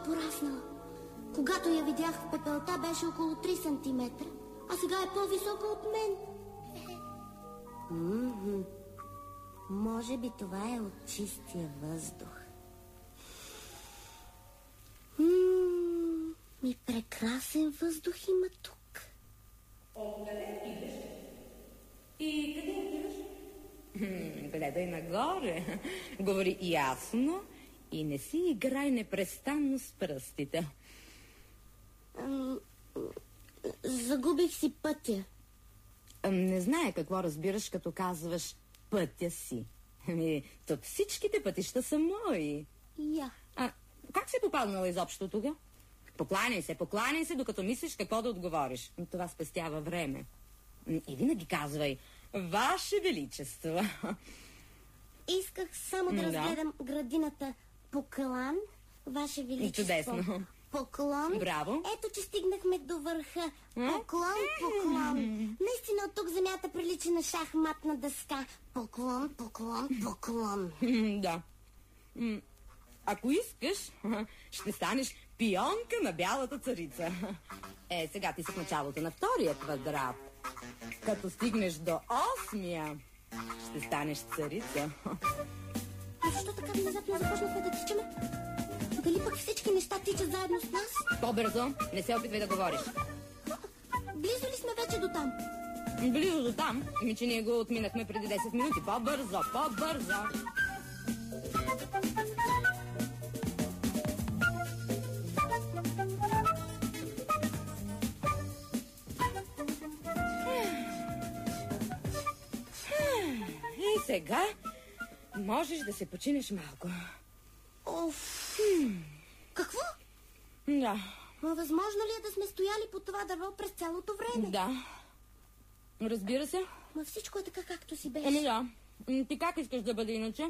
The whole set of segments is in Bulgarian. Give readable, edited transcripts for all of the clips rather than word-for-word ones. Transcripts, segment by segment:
пораснала. Когато я видях в пепелта, беше около 3 сантиметра, а сега е по-висока от мен. Може би това е от чистия въздух. И прекрасен въздух има тук. Откъде идеш? И къде отиваш? Гледай нагоре. Говори ясно и не си играй непрестанно с пръстите. Загубих си пътя. Не знае какво разбираш, като казваш пътя си. Тук всичките пътища са мои. Я. Как си попаднала изобщо тук? Покланяй се, докато мислиш какво да отговориш. Това спестява време. И винаги казвай: Ваше Величество. Исках само да разгледам градината. Поклон, Ваше Величество. Чудесно. Поклон. Браво. Ето, че стигнахме до върха. Поклон. Наистина от тук земята прилича на шахматна дъска. Поклон. Да. Ако искаш, ще станеш пионка на бялата царица. Сега ти си в началото на втория квадрат. Като стигнеш до 8-я, ще станеш царица. Защо така внезапно започнахме да тичаме? Дали пък всички неща тичат заедно с нас? По-бързо, не се опитвай да говориш. Близо ли сме вече до там? Близо до там? Че ние го отминахме преди 10 минути. По-бързо. И сега можеш да се починеш малко. Какво? Да. Възможно ли е да сме стояли по това дърво през цялото време? Да. Разбира се. Ма всичко е така, както си беше. Да. Ти как искаш да бъде иначе?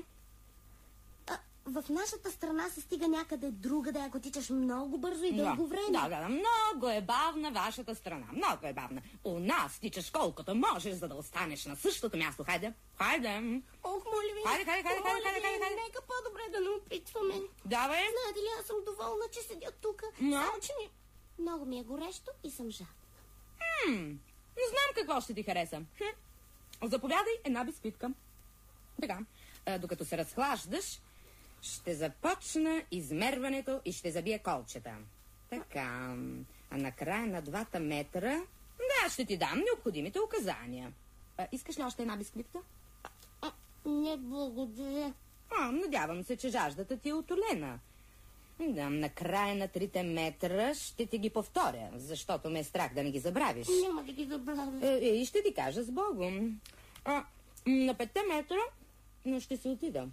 В нашата страна се стига някъде другаде, ако тичаш много бързо и дълго време. Да. Много е бавна вашата страна. Много е бавна. У нас тичаш колкото можеш, за да останеш на същото място. Хайде. Ох, моля ви. Хайде. Нека по-добре да не опитваме. Давай. Знаете ли, аз съм доволна, че седя тук. Само, че много ми е горещо и съм жадна. Не знам какво ще ти хареса. Заповядай една бисквитка. Така, докато се разхлаждаш, ще започна измерването и ще забия колчета. Така, а накрая на 2 метра... Да, ще ти дам необходимите указания. Искаш ли още една бисквитка? Не, благодаря. Надявам се, че жаждата ти е утолена. Да, накрая на 3 метра ще ти ги повторя, защото ме е страх да не ги забравиш. Няма да ги забравя. И ще ти кажа с Богом. На 5 метра ще се отида.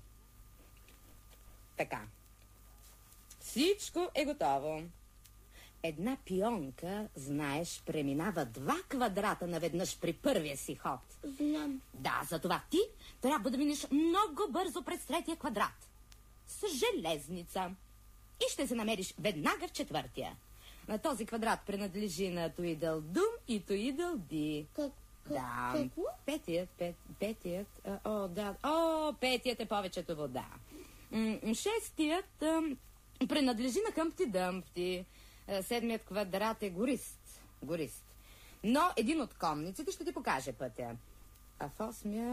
Така. Всичко е готово. Една пионка, знаеш, преминава 2 квадрата наведнъж при първия си ход. Знам. Да, затова ти трябва да минеш много бързо през 3-я квадрат. С железница. И ще се намериш веднага в 4-я. На този квадрат принадлежи на Туидълдум и Туидълди. Какво? Петият. Петият е повечето вода. 6-тият принадлежи на Хъмпти Дъмпти. 7-ият квадрат е горист. Но един от конниците ще ти покаже пътя. А в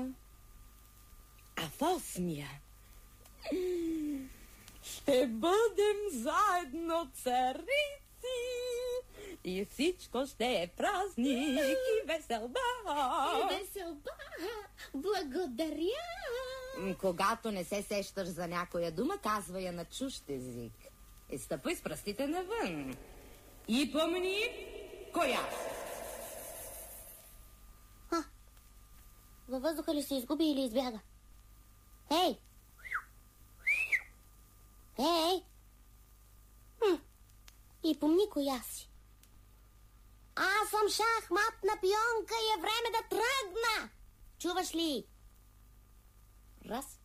8-я ще бъдем заедно царици и всичко ще е празник и веселба. Благодаря. Когато не се сещаш за някоя дума, казва я на чужд език. И стъпай с пръстите навън. И помни коя. Във въздуха ли се изгуби или избяга? Ей! И помни коя си. Аз съм шахматна пионка и е време да тръгна. Чуваш ли? Раз,